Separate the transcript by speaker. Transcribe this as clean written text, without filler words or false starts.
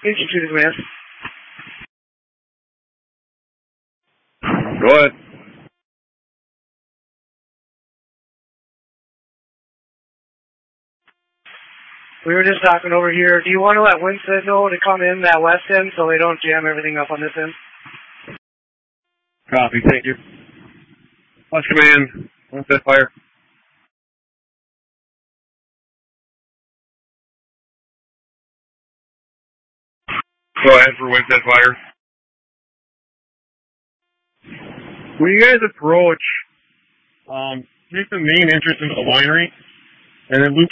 Speaker 1: Institute Advance.
Speaker 2: Go ahead.
Speaker 1: We were just talking over here. Do you want to let Winston know to come in that west end so they don't jam everything up on this end?
Speaker 2: Copy, thank you. West Command, Winsted Fire. Go ahead for Winsted Fire. When you guys approach, take the main entrance into the winery, and then loop